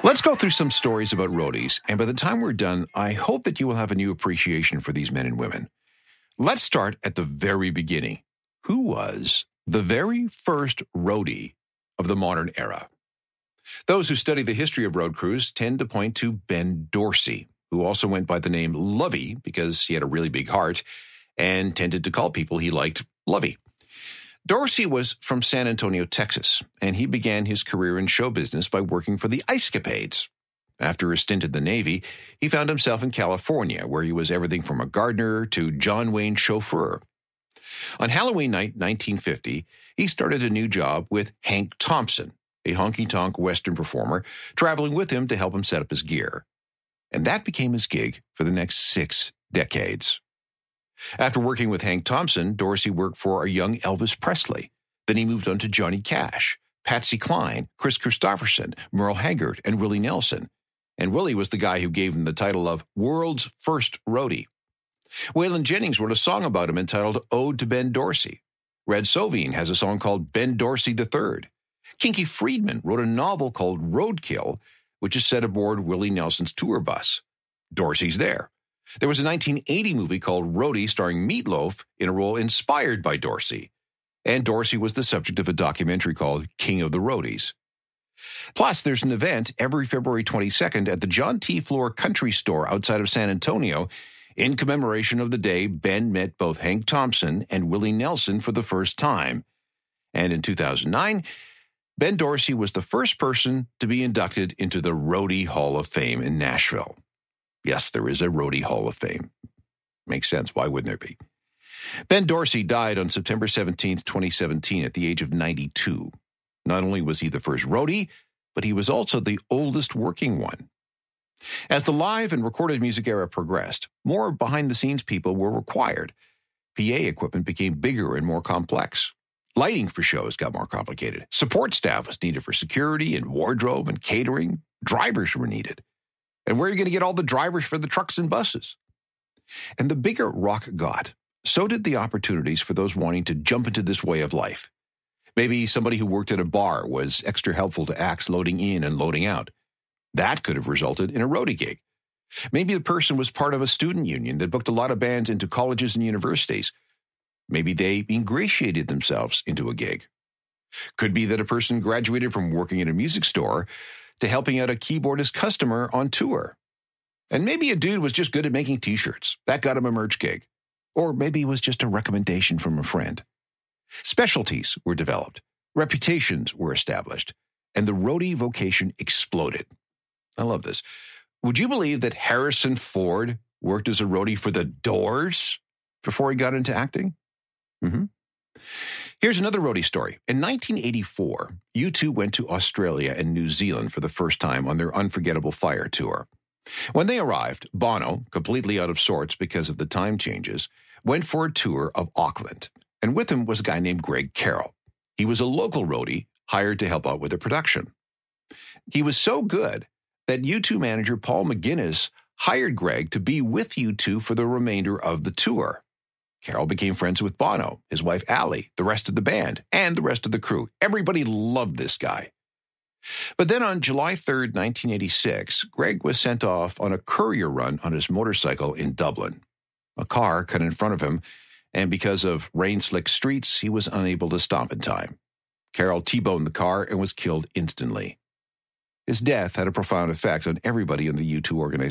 Let's go through some stories about roadies, and by the time we're done, I hope that you will have a new appreciation for these men and women. Let's start at the very beginning. Who was the very first roadie of the modern era? Those who study the history of road crews tend to point to Ben Dorsey, who also went by the name Lovey because he had a really big heart and tended to call people he liked Lovey. Dorsey was from San Antonio, Texas, and he began his career in show business by working for the Ice Capades. After a stint in the Navy, he found himself in California, where he was everything from a gardener to John Wayne chauffeur. On Halloween night, 1950, he started a new job with Hank Thompson, a honky-tonk Western performer, traveling with him to help him set up his gear. And that became his gig for the next 6 decades. After working with Hank Thompson, Dorsey worked for a young Elvis Presley. Then he moved on to Johnny Cash, Patsy Cline, Chris Christopherson, Merle Haggard, and Willie Nelson. And Willie was the guy who gave him the title of World's First Roadie. Waylon Jennings wrote a song about him entitled Ode to Ben Dorsey. Red Sovine has a song called Ben Dorsey III. Kinky Friedman wrote a novel called Roadkill, which is set aboard Willie Nelson's tour bus. Dorsey's there. There was a 1980 movie called Roadie starring Meatloaf in a role inspired by Dorsey. And Dorsey was the subject of a documentary called King of the Roadies. Plus, there's an event every February 22nd at the John T. Floor Country Store outside of San Antonio in commemoration of the day Ben met both Hank Thompson and Willie Nelson for the first time. And in 2009, Ben Dorsey was the first person to be inducted into the Roadie Hall of Fame in Nashville. Yes, there is a Roadie Hall of Fame. Makes sense. Why wouldn't there be? Ben Dorsey died on September 17, 2017, at the age of 92. Not only was he the first roadie, but he was also the oldest working one. As the live and recorded music era progressed, more behind-the-scenes people were required. PA equipment became bigger and more complex. Lighting for shows got more complicated. Support staff was needed for security and wardrobe and catering. Drivers were needed. And where are you going to get all the drivers for the trucks and buses? And the bigger rock got, so did the opportunities for those wanting to jump into this way of life. Maybe somebody who worked at a bar was extra helpful to acts loading in and loading out. That could have resulted in a roadie gig. Maybe the person was part of a student union that booked a lot of bands into colleges and universities. Maybe they ingratiated themselves into a gig. Could be that a person graduated from working at a music store to helping out a keyboardist customer on tour. And maybe a dude was just good at making t-shirts. That got him a merch gig. Or maybe it was just a recommendation from a friend. Specialties were developed. Reputations were established. And the roadie vocation exploded. I love this. Would you believe that Harrison Ford worked as a roadie for the Doors before he got into acting? Here's another roadie story. In 1984, U2 went to Australia and New Zealand for the first time on their Unforgettable Fire tour. When they arrived, Bono, completely out of sorts because of the time changes, went for a tour of Auckland, and with him was a guy named Greg Carroll. He was a local roadie hired to help out with the production. He was so good that U2 manager Paul McGuinness hired Greg to be with U2 for the remainder of the tour. Carroll became friends with Bono, his wife Allie, the rest of the band, and the rest of the crew. Everybody loved this guy. But then on July 3rd, 1986, Greg was sent off on a courier run on his motorcycle in Dublin. A car cut in front of him, and because of rain-slick streets, he was unable to stop in time. Carroll T-boned the car and was killed instantly. His death had a profound effect on everybody in the U2 organization.